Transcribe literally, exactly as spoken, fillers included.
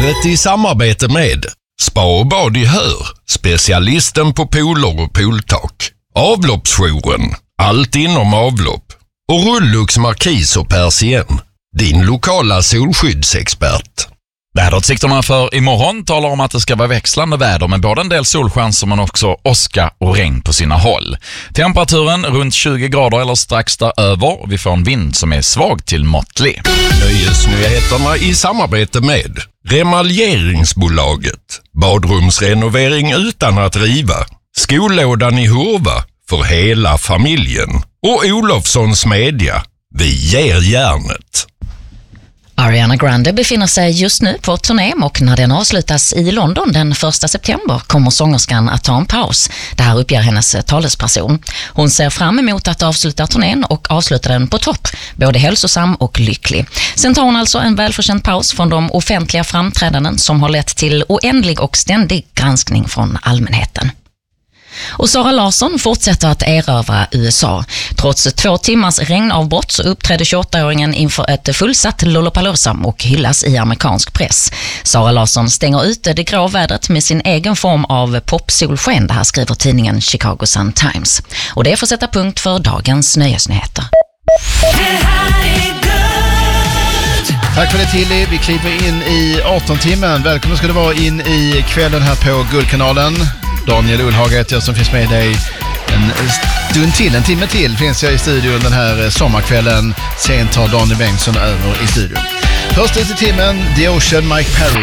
Vädret i samarbete med Spa och bad i Hör, specialisten på pooler och pooltak. Avloppsjouren, allt inom avlopp. Och Rullux Markis och Persien, din lokala solskyddsexpert. Väderutsikterna för imorgon talar om att det ska vara växlande väder med både en del solchanser men också åska och regn på sina håll. Temperaturen runt tjugo grader eller strax däröver. Vi får en vind som är svag till måttlig. Nöjesnyheterna i samarbete med Remaljeringsbolaget. Badrumsrenovering utan att riva. Skollådan i Hurva för hela familjen. Och Olofssons Media. Vi ger järnet. Ariana Grande befinner sig just nu på turné och när den avslutas i London den första september kommer sångerskan att ta en paus. Det här uppger hennes talesperson. Hon ser fram emot att avsluta turnén och avsluta den på topp, både hälsosam och lycklig. Sen tar hon alltså en välförtjänt paus från de offentliga framträdanden som har lett till oändlig och ständig granskning från allmänheten. Och Sara Larsson fortsätter att erövra U S A. Trots två timmars regnavbrott så uppträdde tjugoåttaåringen inför ett fullsatt Lollapalooza och hyllas i amerikansk press. Sara Larsson stänger ut det grå vädret med sin egen form av popsolsken. Det här skriver tidningen Chicago Sun-Times. Och det får sätta punkt för dagens nöjesnyheter. Tack för det Tilly. Vi kliver in i arton-timmen. Välkommen ska du vara in i kvällen här på Guldkanalen. Daniel Ullhaga heter jag som finns med dig en stund till, en timme till finns jag i studion den här sommarkvällen. Sen tar Daniel Bengtsson över i studion. Först ut i timmen, The Ocean, Mike Perry.